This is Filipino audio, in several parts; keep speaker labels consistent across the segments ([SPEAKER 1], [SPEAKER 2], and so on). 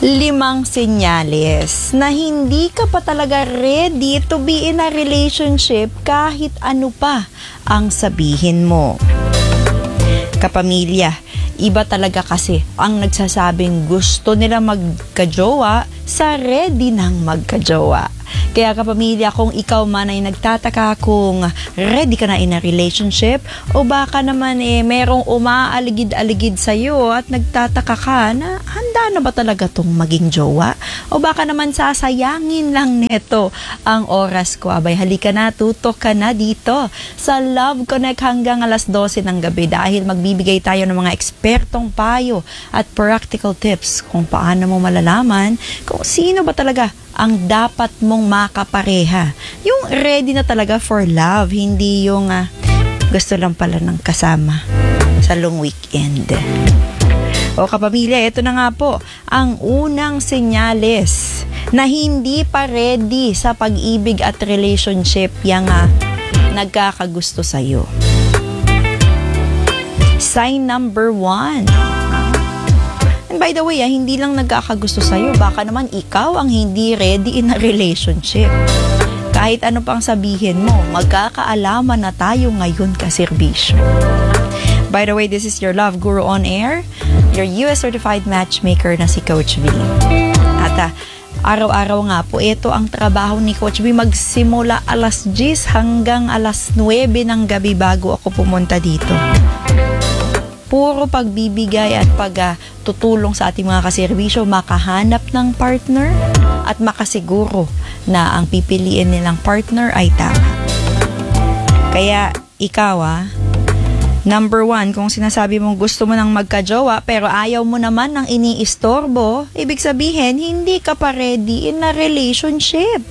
[SPEAKER 1] 5 senyales na hindi ka pa talaga ready to be in a relationship kahit ano pa ang sabihin mo. Kapamilya, iba talaga kasi ang nagsasabing gusto nila magkajowa sa ready ng magkajowa. Kaya kapamilya, kung ikaw man ay nagtataka kung ready ka na in a relationship o baka naman merong umaaligid-aligid sa'yo at nagtataka ka na handa na ba talaga tong maging jowa? O baka naman sasayangin lang neto ang oras ko. Abay, halika na, tutok ka na dito sa Love Connect hanggang alas 12 ng gabi dahil magbibigay tayo ng mga ekspertong payo at practical tips kung paano mo malalaman kung sino ba talaga ang dapat mong makapareha. Yung ready na talaga for love, hindi yung gusto lang pala ng kasama sa long weekend. O kapamilya, ito na nga po ang unang senyales na hindi pa ready sa pag-ibig at relationship yang nagkakagusto sa'yo. Sign number 1. And by the way, hindi lang nagkakagusto sa'yo, baka naman ikaw ang hindi ready in a relationship. Kahit ano pang sabihin mo, magkakaalaman na tayo ngayon kaserbisyo. By the way, this is your Love Guru on Air, your US certified matchmaker na si Coach V. At araw-araw nga po, ito ang trabaho ni Coach V, magsimula alas 10 hanggang alas 9 ng gabi bago ako pumunta dito. Puro pagbibigay at pagtutulong sa ating mga kaserbisyo, makahanap ng partner at makasiguro na ang pipiliin nilang partner ay tama. Kaya ikaw number 1, kung sinasabi mong gusto mo nang magkajowa pero ayaw mo naman ng iniistorbo, ibig sabihin hindi ka pa ready in a relationship.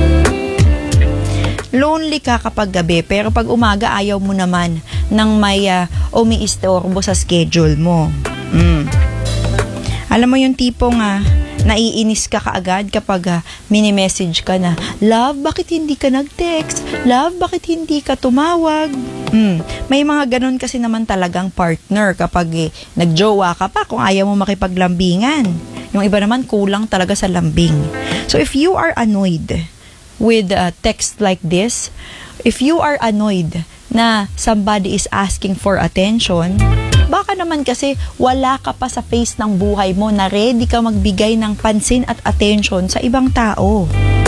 [SPEAKER 1] Lonely ka kapag gabi, pero pag umaga ayaw mo naman nang may umiistorbo sa schedule mo. Alam mo yung tipong naiinis ka kaagad kapag mini-message ka na, "Love, bakit hindi ka nag-text? Love, bakit hindi ka tumawag?" May mga ganun kasi naman talagang partner kapag nagjowa ka pa kung ayaw mo makipaglambingan. Yung iba naman kulang talaga sa lambing. So if you are annoyed with a text like this, if you are annoyed na somebody is asking for attention, baka naman kasi wala ka pa sa phase ng buhay mo na ready ka magbigay ng pansin at attention sa ibang tao.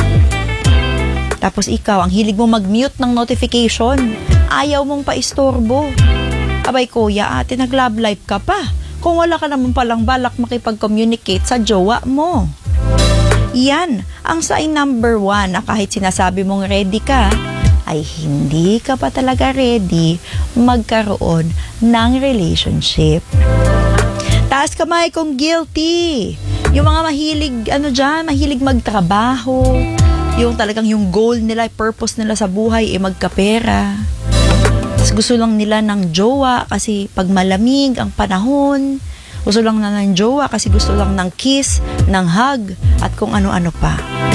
[SPEAKER 1] Tapos ikaw, ang hilig mo mag-mute ng notification, ayaw mong paistorbo. Abay kuya, nag-love life ka pa kung wala ka naman palang balak makipag-communicate sa jowa mo. Yan ang sign number 1 na kahit sinasabi mong ready ka, ay hindi ka pa talaga ready magkaroon ng relationship. Taas kamay kung guilty. Yung mga mahilig magtrabaho, yung talagang yung goal nila, purpose nila sa buhay ay magkapera. Tapos gusto lang nila ng jowa kasi pag malamig ang panahon, gusto lang na ng jowa kasi gusto lang ng kiss, ng hug, at kung ano-ano pa.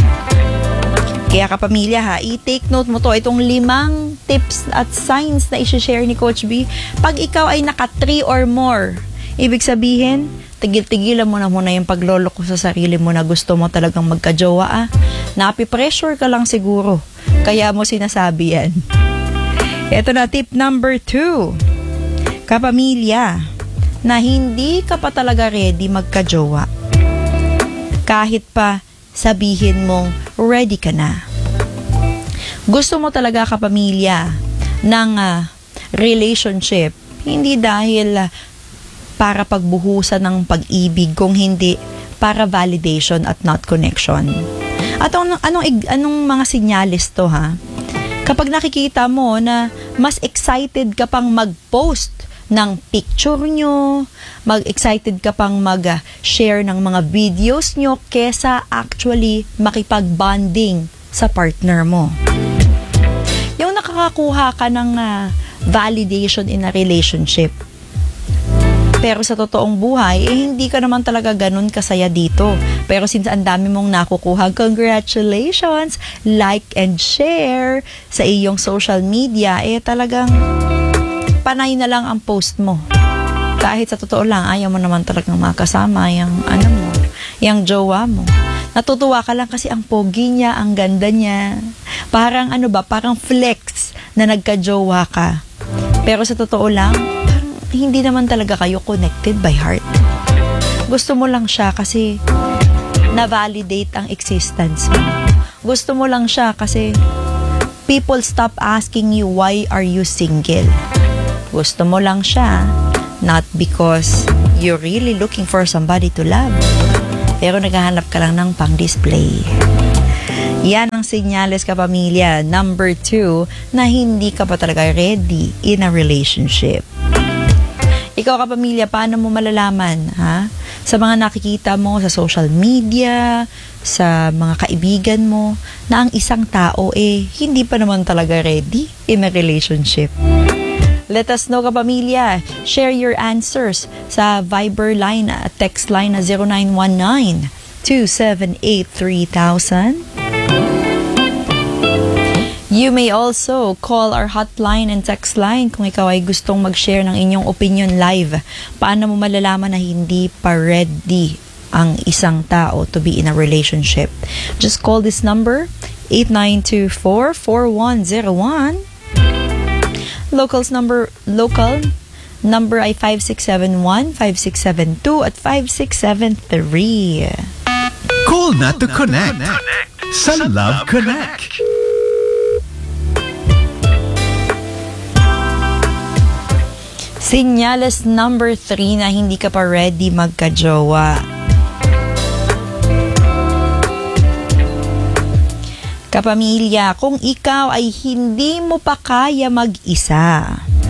[SPEAKER 1] Kaya kapamilya i-take note mo to, itong 5 tips at signs na i-share ni Coach B. Pag ikaw ay naka 3 or more, ibig sabihin, tigil-tigilan mo na muna yung pagloloko sa sarili mo na gusto mo talagang magkajowa. Napi-pressure ka lang siguro, kaya mo sinasabi yan. Ito na tip number 2. Kapamilya, na hindi ka pa talaga ready magkajowa. Kahit pa sabihin mong ready ka na. Gusto mo talaga kapamilya ng relationship, hindi dahil para pagbuhusan ng pag-ibig, kung hindi para validation at not connection. At anong mga sinyalis to Kapag nakikita mo na mas excited ka pang mag-post ng picture nyo, mag-excited ka pang mag-share ng mga videos nyo kesa actually makipag-bonding sa partner mo. Yung nakakakuha ka ng validation in a relationship. Pero sa totoong buhay, hindi ka naman talaga ganun kasaya dito. Pero since ang dami mong nakukuha, congratulations! Like and share sa iyong social media, talagang panay na lang ang post mo. Kahit sa totoo lang, ayaw mo naman talagang makasama yung yung jowa mo. Natutuwa ka lang kasi ang pogi niya, ang ganda niya. Parang parang flex na nagka-jowa ka. Pero sa totoo lang, parang hindi naman talaga kayo connected by heart. Gusto mo lang siya kasi na-validate ang existence mo. Gusto mo lang siya kasi people stop asking you, why are you single? Gusto mo lang siya, not because you're really looking for somebody to love. Pero naghahanap ka lang ng pang-display. Yan ang senyales, kapamilya. Number 2, na hindi ka pa talaga ready in a relationship. Ikaw, kapamilya, paano mo malalaman, ha? Sa mga nakikita mo sa social media, sa mga kaibigan mo, na ang isang tao hindi pa naman talaga ready in a relationship. Let us know, kapamilya. Share your answers sa Viber line at text line na 0919-278-3000. You may also call our hotline and text line kung ikaw ay gustong mag-share ng inyong opinion live. Paano mo malalaman na hindi pa ready ang isang tao to be in a relationship? Just call this number, 8924-4101. Local number ay 5671, 5672 at 5673.
[SPEAKER 2] Call na to connect sa Love Connect.
[SPEAKER 1] Senyales number 3 na hindi ka pa ready magka-jowa. Kapamilya, kung ikaw ay hindi mo pa kaya mag-isa.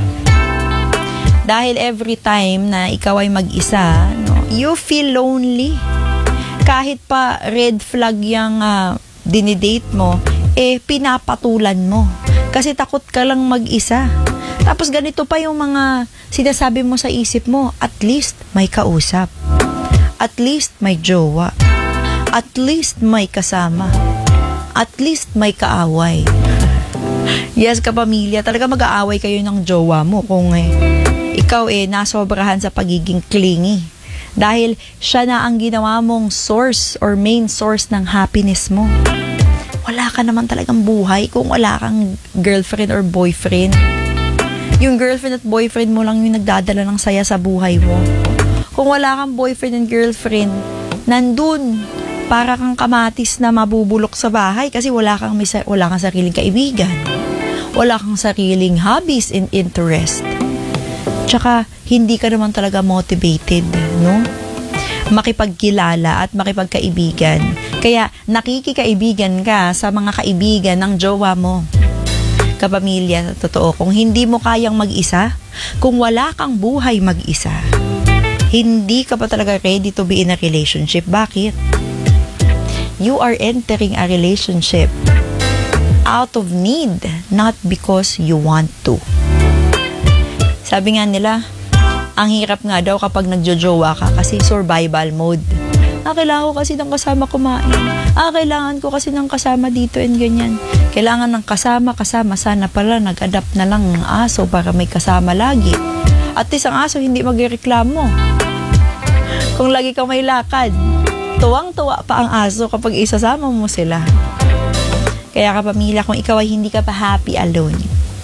[SPEAKER 1] Dahil every time na ikaw ay mag-isa, you feel lonely. Kahit pa red flag yung dinidate mo, pinapatulan mo. Kasi takot ka lang mag-isa. Tapos ganito pa yung mga sinasabi mo sa isip mo, at least may kausap. At least may jowa. At least may kasama. At least may kaaway. Yes, kapamilya, talaga mag-aaway kayo ng jowa mo kung ikaw nasobrahan sa pagiging clingy. Dahil siya na ang ginawa mong source or main source ng happiness mo. Wala ka naman talagang buhay kung wala kang girlfriend or boyfriend. Yung girlfriend at boyfriend mo lang yung nagdadala ng saya sa buhay mo. Kung wala kang boyfriend and girlfriend, nandun para kang kamatis na mabubulok sa bahay kasi wala kang sariling kaibigan. Wala kang sariling hobbies and interest. Tsaka, hindi ka naman talaga motivated, no? Makipagkilala at makipagkaibigan. Kaya, nakikikaibigan ka sa mga kaibigan ng jowa mo. Kapamilya, totoo, kung hindi mo kayang mag-isa, kung wala kang buhay mag-isa, hindi ka pa talaga ready to be in a relationship. Bakit? You are entering a relationship out of need, not because you want to. Sabi nga nila, ang hirap nga daw kapag nagjojowa ka kasi survival mode. Kailangan ko kasi ng kasama kumain. Kailangan ko kasi ng kasama dito and ganyan. Kailangan ng kasama. Sana pala nag-adapt na lang ng aso para may kasama lagi. At least ang aso hindi magreklamo. Kung lagi ka may lakad, tuwang-tuwa pa ang aso kapag isasama mo sila. Kaya kapamilya, kung ikaw ay hindi ka pa happy alone,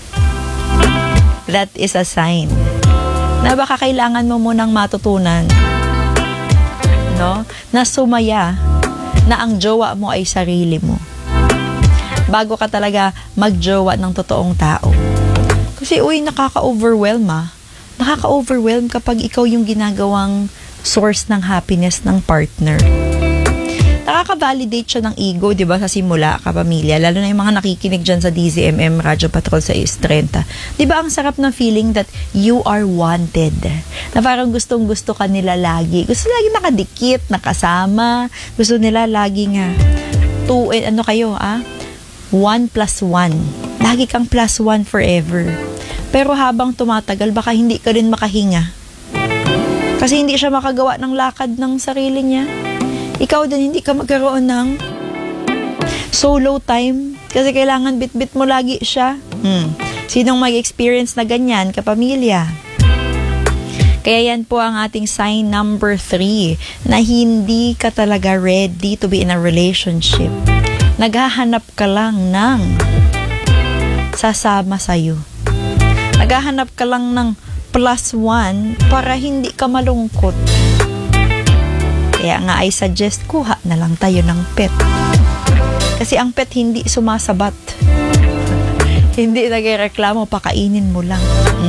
[SPEAKER 1] that is a sign na baka kailangan mo munang matutunan, no? Na sumaya na ang jowa mo ay sarili mo bago ka talaga magjowa ng totoong tao. Kasi nakaka-overwhelm Nakaka-overwhelm kapag ikaw yung ginagawang source ng happiness ng partner. Nakaka-validate siya ng ego, di ba, sa simula, kapamilya. Lalo na yung mga nakikinig dyan sa DZMM Radyo Patrol sa 630. Di ba, ang sarap ng feeling that you are wanted. Na parang gustong-gusto ka nila lagi. Gusto lagi nakadikit, nakasama. Gusto nila lagi nga, 1 + 1. Lagi kang +1 forever. Pero habang tumatagal, baka hindi ka rin makahinga. Kasi hindi siya makagawa ng lakad ng sarili niya. Ikaw din, hindi ka magkaroon ng solo time. Kasi kailangan bit-bit mo lagi siya. Sinong mag-experience na ganyan, kapamilya? Kaya yan po ang ating sign number 3 na hindi ka talaga ready to be in a relationship. Naghahanap ka lang ng sasama sa'yo. Naghahanap ka lang ng +1 para hindi ka malungkot. Kaya nga I suggest kuha na lang tayo ng pet. Kasi ang pet hindi sumasabat. Hindi nagreklamo, pakainin mo lang.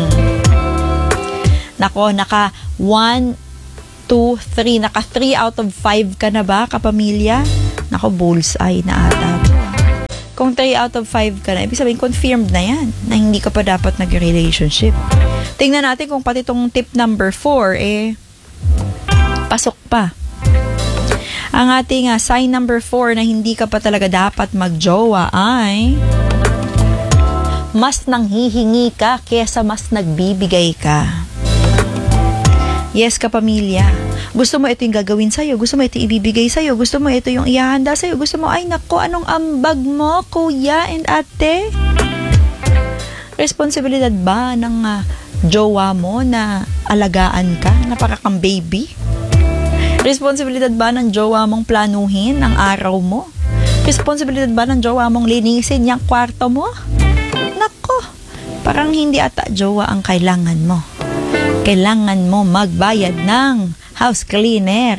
[SPEAKER 1] Nako, naka 1, 2, 3. Naka 3 out of 5 ka na ba, kapamilya? Nako, bullseye na ata. Kung 3 out of 5 ka na, ibig sabihin, confirmed na yan na hindi ka pa dapat nag-relationship. Tingnan natin kung pati itong tip number 4, pasok pa. Ang ating sign number 4 na hindi ka pa talaga dapat magjowa ay mas nanghihingi ka kesa mas nagbibigay ka. Yes, kapamilya. Gusto mo ito yung gagawin sa'yo. Gusto mo ito ibibigay sa'yo. Gusto mo ito yung ihahanda sa'yo. Gusto mo, ay nako, anong ambag mo, kuya and ate? Responsibilidad ba ng jowa mo na alagaan ka? Napaka kang baby? Responsibilidad ba ng jowa mong planuhin ang araw mo? Responsibilidad ba ng jowa mong linisin yung kwarto mo? Nako, parang hindi ata jowa ang kailangan mo. Kailangan mo magbayad ng house cleaner.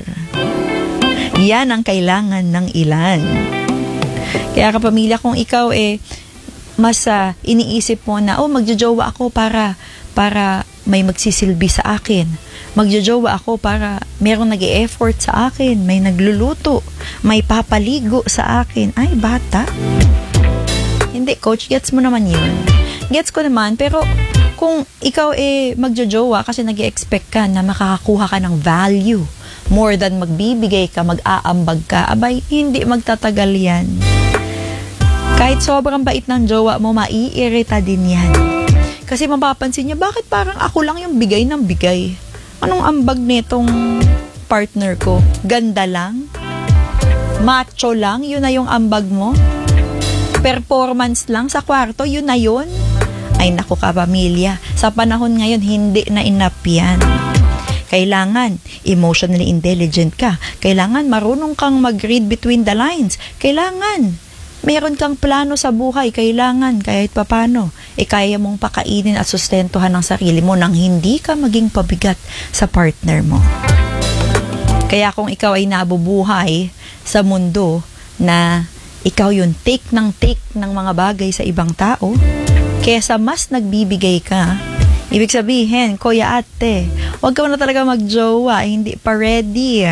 [SPEAKER 1] Yan ang kailangan ng ilan. Kaya kapamilya, kung ikaw mas iniisip mo na, magjojowa ako para may magsisilbi sa akin. Magjojowa ako para merong nag-e-effort sa akin, may nagluluto, may papaligo sa akin. Ay, bata. Hindi, coach, gets mo naman yun. Gets ko naman, pero kung ikaw magjojowa kasi nag-e-expect ka na makakakuha ka ng value more than magbibigay ka, mag-aambag ka, abay, hindi magtatagal yan. Kahit sobrang bait ng jowa mo, maiirita din yan. Kasi mapapansin niya, bakit parang ako lang yung bigay ng bigay? Anong ambag nitong partner ko? Ganda lang? Macho lang? Yun na yung ambag mo? Performance lang sa kwarto? Yun na yun? Ay naku, kapamilya, sa panahon ngayon, hindi na enough yan. Kailangan emotionally intelligent ka. Kailangan marunong kang mag-read between the lines. Kailangan meron kang plano sa buhay. Kailangan kahit papano, kaya mong pakainin at sustentuhan ang sarili mo nang hindi ka maging pabigat sa partner mo. Kaya kung ikaw ay nabubuhay sa mundo na ikaw yung take ng mga bagay sa ibang tao, kesa mas nagbibigay ka, ibig sabihin, kuya ate, huwag ka na talaga magjowa, hindi pa ready.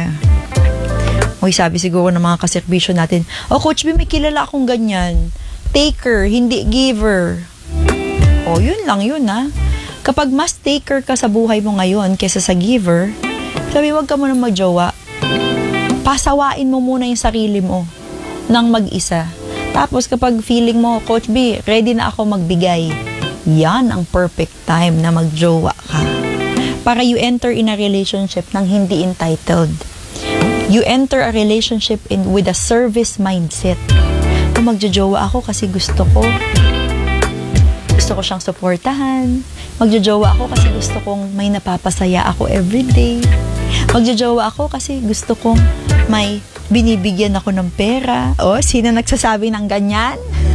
[SPEAKER 1] Uy, sabi siguro ng mga kaservisyo natin, Coach B, may kilala akong ganyan. Taker, hindi giver. Yun lang yun Kapag mas taker ka sa buhay mo ngayon kesa sa giver, sabi, huwag ka muna magjowa. Pasawain mo muna yung sarili mo ng mag-isa. Tapos kapag feeling mo, Coach B, ready na ako magbigay, yan ang perfect time na magjowa ka. Para you enter in a relationship nang hindi entitled. You enter a relationship with a service mindset. Kung magjojowa ako kasi gusto ko siyang suportahan. Magjojowa ako kasi gusto kong may napapasaya ako everyday. Magjojowa ako kasi gusto kong may binibigyan ako ng pera. Sino nagsasabi ng ganyan?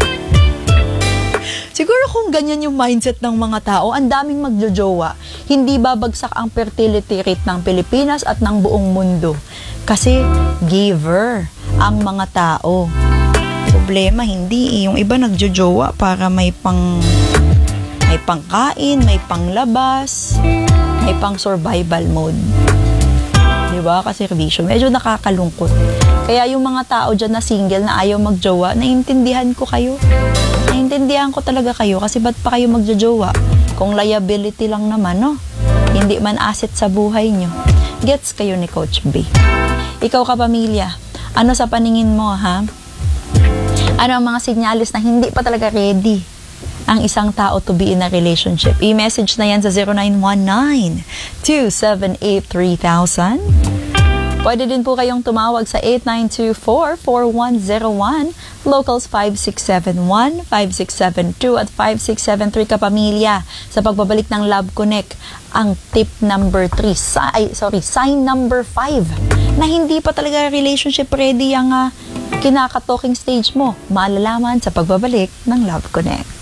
[SPEAKER 1] Siguro kung ganyan yung mindset ng mga tao, ang daming magjojowa. Hindi babagsak ang fertility rate ng Pilipinas at ng buong mundo. Kasi giver ang mga tao. Problema, hindi. Yung iba nagjojowa para may pangkain, may panglabas, may pang survival mode. Diba? Kasi servisyo. Medyo nakakalungkot. Kaya yung mga tao dyan na single na ayaw magjowa, naiintindihan ko kayo. Naiintindihan ko talaga kayo kasi ba't pa kayo magjojowa? Kung liability lang naman, no? Hindi man asset sa buhay nyo. Gets kayo ni Coach B. Ikaw, kapamilya, ano sa paningin mo, ha? Ano ang mga sinyalis na hindi pa talaga ready ang isang tao to be in a relationship? I-message na yan sa 0919-278-3000. Pwede din po kayong tumawag sa 8924-4101, locals 5671, 5672 at 5673 kapamilya. Sa pagbabalik ng Love Connect, ang tip number 3, sign number 5, na hindi pa talaga relationship ready ang kinaka-talking stage mo. Malalaman sa pagbabalik ng Love Connect.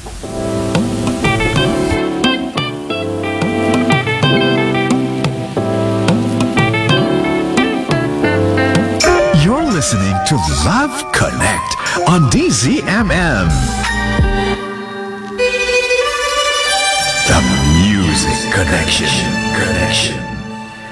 [SPEAKER 2] You're listening to Love Connect on DZMM. The Music Connection.